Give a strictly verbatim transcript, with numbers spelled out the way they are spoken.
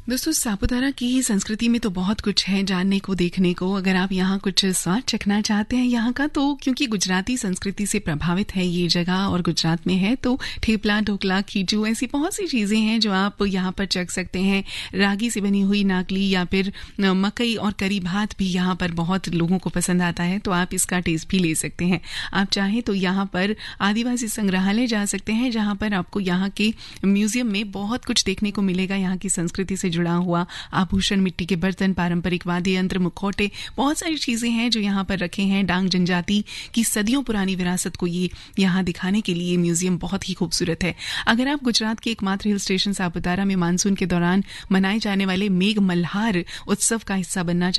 दोस्तों, सापुतारा की संस्कृति में तो बहुत कुछ है जानने को, देखने को। अगर आप यहाँ कुछ स्वाद चखना चाहते हैं यहाँ का, तो क्योंकि गुजराती संस्कृति से प्रभावित है ये जगह और गुजरात में है, तो ठेपला, ढोकला, खीचू, ऐसी बहुत सी चीज़ें हैं जो आप यहाँ पर चख सकते हैं। रागी से बनी हुई नाकली या फिर मकई और करी भात भी यहाँ पर बहुत लोगों को पसंद आता है, तो आप इसका टेस्ट भी ले सकते हैं। आप चाहें तो यहाँ पर आदिवासी संग्रहालय जा सकते हैं, जहाँ पर आपको यहाँ के म्यूजियम में बहुत कुछ देखने को मिलेगा। यहाँ की संस्कृति से जुड़ा हुआ आभूषण, मिट्टी के बर्तन, पारंपरिक वाद्य यंत्र, मुखौटे, बहुत सारी चीजें हैं जो यहाँ पर रखे हैं। डांग जनजाति की सदियों पुरानी विरासत को ये यहाँ दिखाने के लिए म्यूजियम बहुत ही खूबसूरत है। अगर आप गुजरात के एकमात्र हिल स्टेशन सापुतारा में मानसून के दौरान मनाए जाने वाले मेघ मल्हार उत्सव का हिस्सा बनना